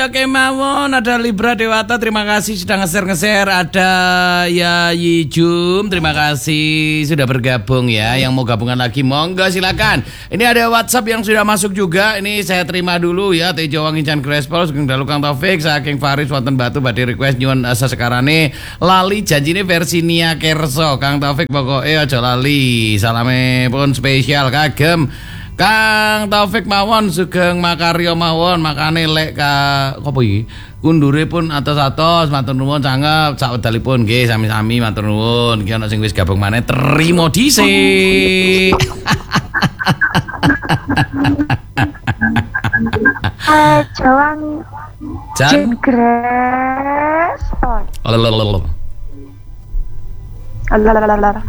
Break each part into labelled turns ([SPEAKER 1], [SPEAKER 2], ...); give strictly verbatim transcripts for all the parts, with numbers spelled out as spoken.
[SPEAKER 1] Oke mawon, ada Libra Dewata, terima kasih sudah nge-share-nge-share. Ada ya Yijum, terima kasih sudah bergabung ya. Yang mau gabungan lagi monggo silakan. Ini ada WhatsApp yang sudah masuk juga. Ini saya terima dulu ya. Tejo Wangincan Grespol, Sugeng Dalu Kang Taufik, saking Faris wonten Batu badhe request nyuwun asa sekarane lali janjine versi Nia Kerso. Kang Taufik pokoke aja lali. Salame pun spesial kagem. Kang Taufik mawon Sugeng Makaryo mawon makane lek ka apa iki kundure pun atos-atos matur nuwun sanget sak wedalipun nggih sami-sami matur nuwun iki ana sing wis gabung maneh trimo dhisik.
[SPEAKER 2] Eh Jawangi
[SPEAKER 1] Jan
[SPEAKER 2] Grespol.
[SPEAKER 1] Lalalala.
[SPEAKER 2] Lalalala.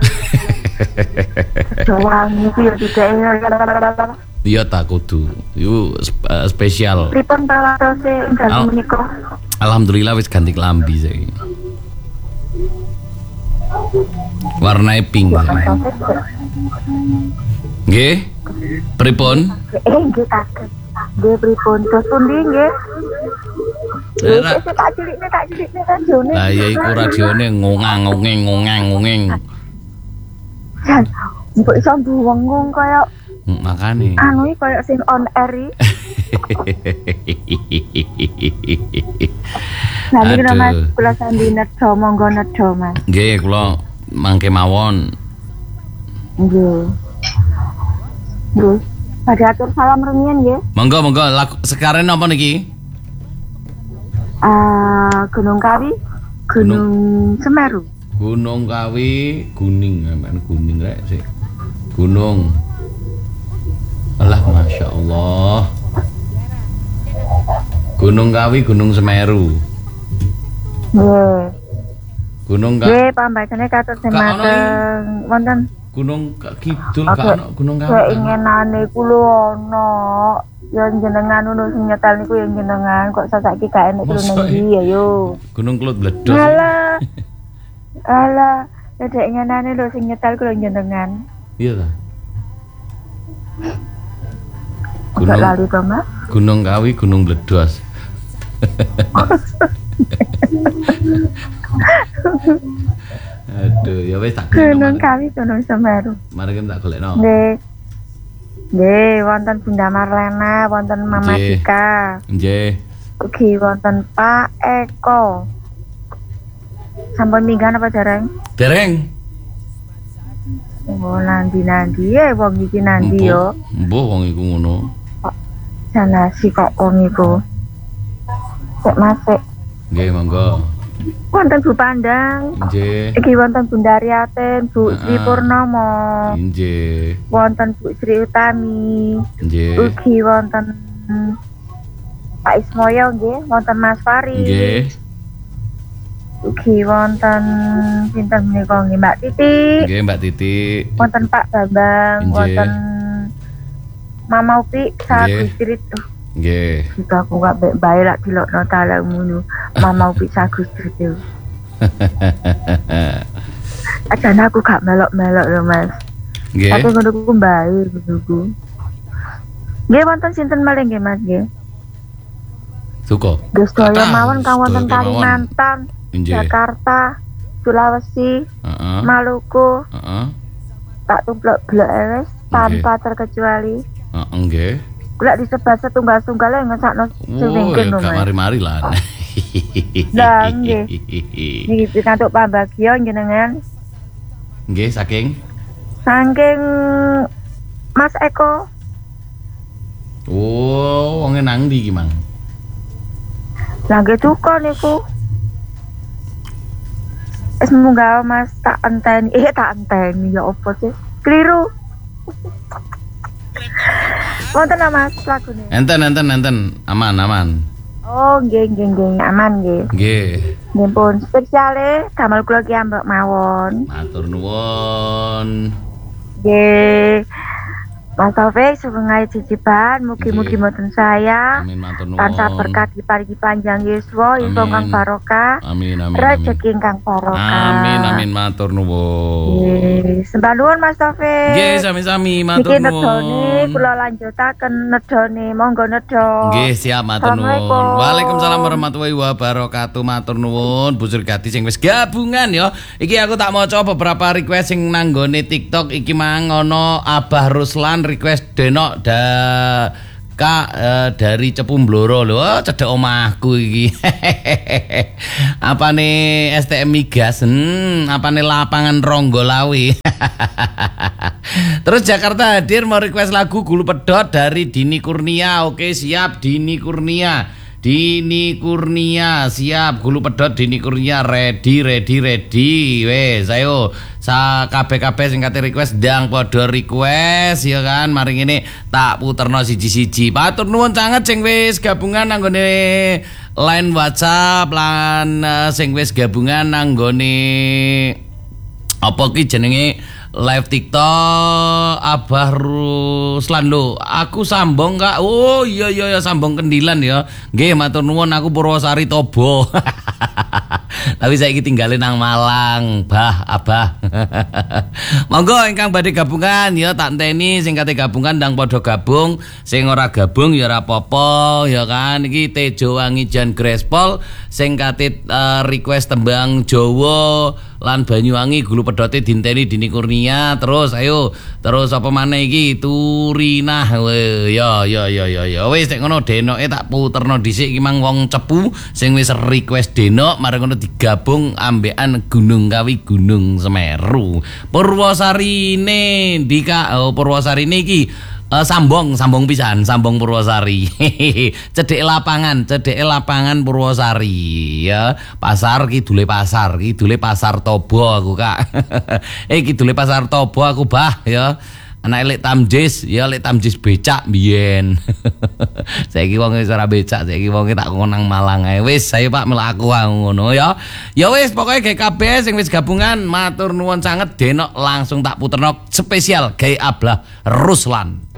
[SPEAKER 2] Jawangi ku ya tidak.
[SPEAKER 1] Iya tak kudu. Iku uh, spesial.
[SPEAKER 2] Pripun pawartose ingkang menika?
[SPEAKER 1] Alhamdulillah wis ganti klambi saiki. Warnane pink. Nggih. Pripun?
[SPEAKER 2] Eh nggih kaget. Nggih pripun terus pundi nggih?
[SPEAKER 1] Eh,
[SPEAKER 2] Wis tak cilikne tak cilikne radione.
[SPEAKER 1] lah ya iku radione ngongang ngongeng ngongeng ngongeng.
[SPEAKER 2] Jan, mbok iso buweng kaya
[SPEAKER 1] Makane.
[SPEAKER 2] anu iki kaya sing on air iki. Nah, iki
[SPEAKER 1] Aduh.
[SPEAKER 2] Mas kula sandi nedha monggo nedha Mas.
[SPEAKER 1] Nggih, kula mangke mawon.
[SPEAKER 2] Nggih. Nggih. Badhe atur salam rumiyin nggih.
[SPEAKER 1] Monggo monggo lagu sekarang napa niki?
[SPEAKER 2] Ah, Gunung Kawi, Gunung Semeru.
[SPEAKER 1] Gunung Kawi, Guning, aman Guning rek sih. Gunung. Alah Masya Allah. Gunung Kawi, Gunung Semeru.
[SPEAKER 2] Nggih.
[SPEAKER 1] Gunung Kawi.
[SPEAKER 2] Nggih, pambacane katur
[SPEAKER 1] Kak, ono
[SPEAKER 2] semateng wonten.
[SPEAKER 1] Gunung Ka- Kidul
[SPEAKER 2] Oke.
[SPEAKER 1] Kak ono Gunung Kawi.
[SPEAKER 2] Keinginane kula ono. Ya jenengan ngono sing nyetel niku ya jenengan kok saiki gak enek kulo
[SPEAKER 1] Masa,
[SPEAKER 2] nang ndi ya yo.
[SPEAKER 1] Gunung Kelut Bledos.
[SPEAKER 2] Alah. Alah, dedek nyenane lho sing nyetel kulo jenengan.
[SPEAKER 1] Iya ta?
[SPEAKER 2] Kok
[SPEAKER 1] Gunung
[SPEAKER 2] lali to, Mas?
[SPEAKER 1] Gunung Kawi, Gunung Bledos. Aduh, ya wis tak
[SPEAKER 2] Gunung
[SPEAKER 1] golekno.
[SPEAKER 2] Kawi, Gunung Semeru.
[SPEAKER 1] Mari kita tak golekno.
[SPEAKER 2] Nggih. Nggih, wonten Bunda Marlena, wonten Mama
[SPEAKER 1] Nggih.
[SPEAKER 2] Dika.
[SPEAKER 1] Nggih.
[SPEAKER 2] Ugi wonten Pak Eko. Sampun minggan apa jarang?
[SPEAKER 1] Dereng.
[SPEAKER 2] Oh, nanti-nanti ya wong iki nanti yo.
[SPEAKER 1] Mbuh wong iku ngono.
[SPEAKER 2] Sana si kok wong iku. Sek masek.
[SPEAKER 1] Nggih, monggo.
[SPEAKER 2] Wonten Bu Pandang.
[SPEAKER 1] Nggih.
[SPEAKER 2] Iki wonten Bunda Riaten, Bu Sri
[SPEAKER 1] Heeh.
[SPEAKER 2] Purnomo.
[SPEAKER 1] Nggih.
[SPEAKER 2] Wonten Bu Sri Utami.
[SPEAKER 1] Nggih.
[SPEAKER 2] Ugi wonten Pak Ismoyo nggih, wonten Mas Fari.
[SPEAKER 1] Nggih.
[SPEAKER 2] Ugi wonten pinten menika nggih Mbak Titi.
[SPEAKER 1] Nggih, Mbak Titi.
[SPEAKER 2] Wonten Pak Bambang,
[SPEAKER 1] Nggih.
[SPEAKER 2] wonten Mama Upi, saha
[SPEAKER 1] Nggih.
[SPEAKER 2] Gusti uh,
[SPEAKER 1] Nggih.
[SPEAKER 2] jika aku gak baik baik lah dilokno talang ngono. Mama Upi saha Gusti itu. Ajan aku gak melok-melok lho Mas.
[SPEAKER 1] Nggih.
[SPEAKER 2] Tapi ngono ku baik ngono. Nggih wonten sinten malih nggih Mas nggih.
[SPEAKER 1] Suko.
[SPEAKER 2] Nggih sedaya
[SPEAKER 1] Kathah,
[SPEAKER 2] mawon kang wonten
[SPEAKER 1] sedaya mawon.
[SPEAKER 2] Kalimantan,
[SPEAKER 1] Nggih.
[SPEAKER 2] Jakarta, Sulawesi,
[SPEAKER 1] Heeh.
[SPEAKER 2] Maluku,
[SPEAKER 1] Heeh.
[SPEAKER 2] tak tumplok blok wis tanpa terkecuali.
[SPEAKER 1] Heeh, nggih.
[SPEAKER 2] Golek disebat setunggal-tunggal ngesakno
[SPEAKER 1] Wo,
[SPEAKER 2] sewingken
[SPEAKER 1] ya
[SPEAKER 2] lho
[SPEAKER 1] gak
[SPEAKER 2] Mas.
[SPEAKER 1] mari-mari lah.
[SPEAKER 2] Lah, nggih. Niki pikantuk pambagya jenengan
[SPEAKER 1] Nggih, saking.
[SPEAKER 2] saking Mas Eko.
[SPEAKER 1] Oh, wonge nang ndi iki, Mang?
[SPEAKER 2] Lah nggih duka niku. Wis munggah Mas tak enteni. Eh tak enteni ya opo sih? Keliru. Wonten Mas lagune.
[SPEAKER 1] Enten enten enten aman aman.
[SPEAKER 2] Oh, nggih nggih nggih aman nggih.
[SPEAKER 1] Nggih.
[SPEAKER 2] Nggih pun spesiale damel kula ki ambek mawon.
[SPEAKER 1] Matur nuwun.
[SPEAKER 2] Nggih. Mas Taufik sungai ciciban mugi-mugi mboten saya.
[SPEAKER 1] Amin matur nuwun.
[SPEAKER 2] Tansah berkah diparingi panjang yuswa, yuswa kang barokah.
[SPEAKER 1] Amin amin.
[SPEAKER 2] Rezeki kang barokah.
[SPEAKER 1] Amin amin matur nuwun.
[SPEAKER 2] Nggih, sembah nuwun Mas Taufik.
[SPEAKER 1] Nggih sami-sami matur
[SPEAKER 2] Niki
[SPEAKER 1] nuwun.
[SPEAKER 2] nedone kula lanjutaken nedone, monggo nedha.
[SPEAKER 1] Nggih siap matur nuwun.
[SPEAKER 2] Assalamualaikum.
[SPEAKER 1] Waalaikumsalam warahmatullahi wabarakatuh. Matur nuwun Bu Surgati sing wis gabungan ya. Iki aku tak maca beberapa request sing nanggone TikTok iki mang ono Abah Ruslan request denok da Kak eh, dari Cepu Bloro lho, oh, cedek omahku iki. Apane S T M Migas, hmm, apane lapangan Ronggolawi. Terus Jakarta hadir mau request lagu Gulu Pedot dari Dini Kurnia. Oke, siap Dini Kurnia. Dini Kurnia siap, Gulu Pedot Dini Kurnia ready ready ready. Wes ayo sa kabeh-kabeh sing kate request ndang padha request ya kan. Mari ngene tak puterno siji-siji. Matur nuwun sanget sing wis gabungan nanggone line WhatsApp lan uh, sing wis gabungan nanggone apa ki jenenge live TikTok Abah Ruslan lho. Aku sambung Kak. Oh iya iya ya sambung Kendilan ya. Nggih matur nuwun aku Purwosari Tobo. Tapi saiki tinggalin nang Malang, Bah, Abah. Monggo ingkang badhe gabungan ya tak enteni sing kate gabungan ndang padha gabung, sing ora gabung ya ora apa-apa ya kan. Iki Tejo Wangi Jan Grespol sing kate uh, request tembang Jawa lan Banyuwangi Gulu Pedote dinteni Dini Kurnia. Terus ayo terus apa maneh iki Turinah. We, ya ya ya ya ya wis nek ngono denoke tak puterno dhisik iki mang wong Cepu sing wis request denok mari ngono digabung ambekan Gunung Kawi Gunung Semeru. Purwosarine ndika oh, Purwosarine iki Uh, sambung, sambung pisan, sambung Purwosari. Cedek lapangan, cedek lapangan Purwosari ya. Pasar kidule pasar, kidule pasar Tobo aku Kak. eh kidule pasar Tobo aku Bah ya. Anak lek Tamjis ya lek Tamjis becak biyen. Saiki wong wis ora becak, saiki wong tak ngonang Malang ae. Wis saya Pak mlaku ngono ya. Ya wis pokoke gawe kabeh sing wis gabungan matur nuwun sanget denok langsung tak puterno spesial gawe Abah Ruslan.